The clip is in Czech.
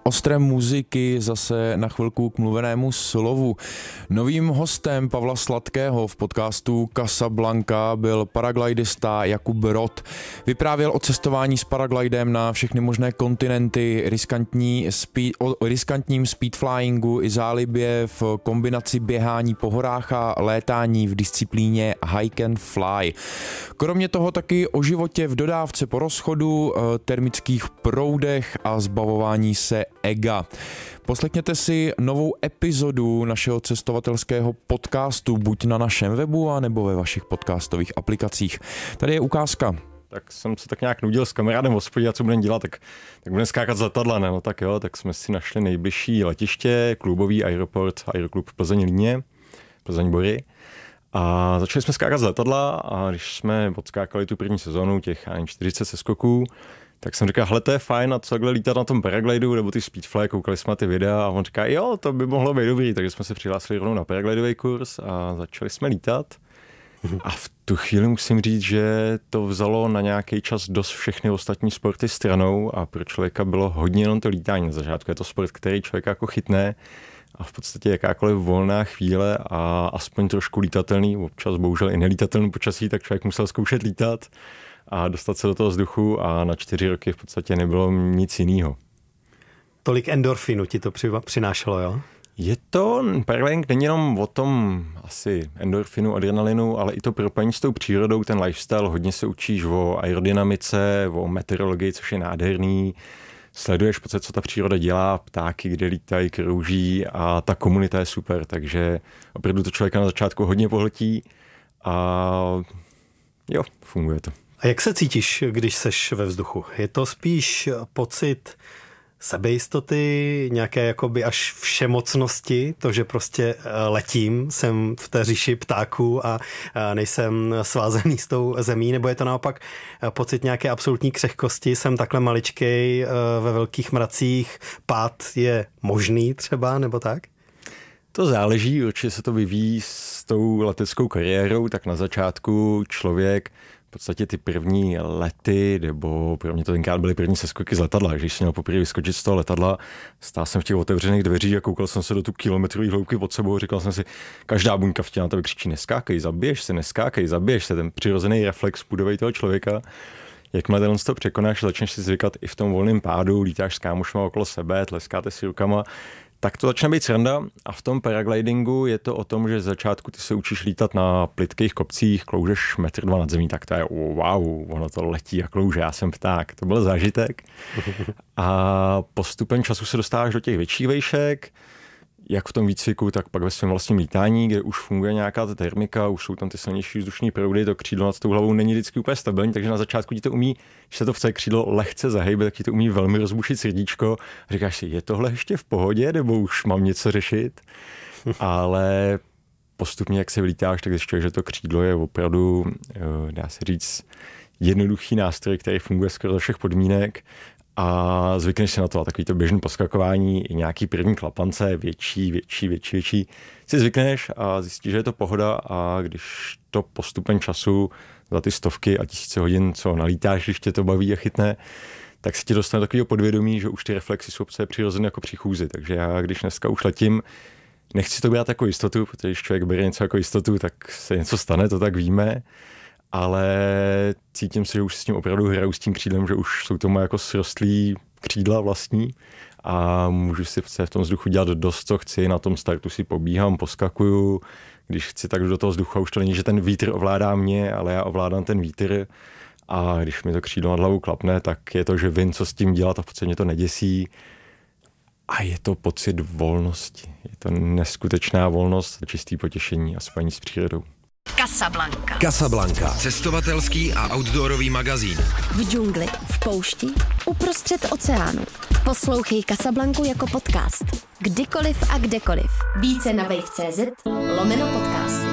ostré muziky zase na chvilku k mluvenému slovu. Novým hostem Pavla Sladkého v podcastu Casablanca byl paraglidista Jakub Rod. Vyprávěl o cestování s paraglidem na všechny možné kontinenty, riskantním speedflyingu i zálibě v kombinaci běhání po horách a létání v disciplíně hike and fly. Kromě toho taky o životě v dodávce po rozchodu, termických proudech a zbavování se ega. Poslechněte si novou epizodu našeho cestovatelského podcastu buď na našem webu, anebo ve vašich podcastových aplikacích. Tady je ukázka. Tak jsem se tak nějak nudil s kamarádem v hospodě a co budeme dělat, tak budeme skákat z letadla, ne? No tak jo, tak jsme si našli nejbližší letiště, klubový aeroport, Aeroklub Plzeň-Líně, Plzeň-Bory. A začali jsme skákat z letadla a když jsme odskákali tu první sezonu, těch 40 seskoků, tak jsem říkal, hele, to je fajn, a co takhle lítat na tom paraglidu nebo ty speedfly, koukali jsme na ty videa a on říká, jo, to by mohlo být dobrý, takže jsme se přihlásili rovnou na paraglidový kurz a začali jsme lítat. A v tu chvíli musím říct, že to vzalo na nějaký čas dost všechny ostatní sporty stranou a pro člověka bylo hodně jenom to lítání na začátku. Je to sport, který člověka jako chytne a v podstatě jakákoliv volná chvíle a aspoň trošku lítatelný, občas bohužel i nelítatelný počasí, tak člověk musel zkoušet lítat a dostat se do toho vzduchu a na 4 roky v podstatě nebylo nic jiného. Tolik endorfinu ti to přinášelo, jo? Je to, paragliding není jenom o tom asi endorfinu, adrenalinu, ale i to propojení s tou přírodou, ten lifestyle, hodně se učíš o aerodynamice, o meteorologii, což je nádherný. Sleduješ v podstatě, co ta příroda dělá, ptáky, kde lítají, krouží a ta komunita je super, takže opravdu to člověka na začátku hodně pohltí a jo, funguje to. A jak se cítíš, když seš ve vzduchu? Je to spíš pocit sebejistoty, nějaké jakoby až všemocnosti, to, že prostě letím, jsem v té říši ptáků a nejsem svázaný s tou zemí, nebo je to naopak pocit nějaké absolutní křehkosti, jsem takhle maličkej ve velkých mracích, pád je možný třeba, nebo tak? To záleží, určitě se to vyvíjí s tou leteckou kariérou, tak na začátku člověk v podstatě ty první lety, nebo pro mě to tenkrát byly první seskoky z letadla, když jsem měl poprvé vyskočit z toho letadla, stál jsem v těch otevřených dveří a koukal jsem se do tu kilometrový hloubky pod sebou a říkal jsem si, každá buňka v těle na tebe křičí, neskákej, zabiješ se, ten přirozený reflex půdovej toho člověka. Jakmile to překonáš, začneš si zvykat i v tom volném pádu, lítáš s kámošma okolo sebe, tleskáte si rukama, tak to začne být sranda a v tom paraglidingu je to o tom, že z začátku ty se učíš lítat na plytkých kopcích, kloužeš 1,2 metru nad zemí, tak to je wow, ono to letí a klouže, já jsem pták, to byl zážitek. A postupem času se dostáváš do těch větších vejšek, jak v tom výcviku, tak pak ve svém vlastním lítání, kde už funguje nějaká ta termika, už jsou tam ty silnější vzdušní proudy, to křídlo nad tou hlavou není vždycky úplně stabilní, takže na začátku ti to umí, když se to v křídlo lehce zahejbe, tak ti to umí velmi rozbušit srdíčko. Říkáš si, je tohle ještě v pohodě, nebo už mám něco řešit? Ale postupně, jak se vylítáš, tak zjišťuješ, že to křídlo je opravdu, dá se říct, jednoduchý nástroj, který funguje skoro za všech podmínek. A zvykneš si na to, a takový to běžné poskakování, i nějaký první klapance, větší, si zvykneš a zjistíš, že je to pohoda a když to postupem času za ty stovky a tisíce hodin, co nalítáš, když tě to baví a chytne, tak se ti dostane takového podvědomí, že už ty reflexy jsou přirozené jako při chůzi. Takže já, když dneska už letím, nechci to brát jako jistotu, protože když člověk bere něco jako jistotu, tak se něco stane, to tak víme. Ale cítím se, že už s tím opravdu hraju s tím křídlem, že už jsou to moje jako srostlý křídla vlastní a můžu si v tom vzduchu dělat dost, co chci. Na tom startu si pobíhám, poskakuju, když chci, tak do toho vzduchu už to není, že ten vítr ovládá mě, ale já ovládám ten vítr a když mi to křídlo nad hlavou klapne, tak je to, že vím, co s tím dělat a v podstatě mě to neděsí. A je to pocit volnosti. Je to neskutečná volnost, čistý potěšení a spojení s přírodou. Casablanca. Cestovatelský a outdoorový magazín. V džungli, v poušti, uprostřed oceánu. Poslouchej Casablancu jako podcast. Kdykoliv a kdekoliv. Více na wave.cz/podcast.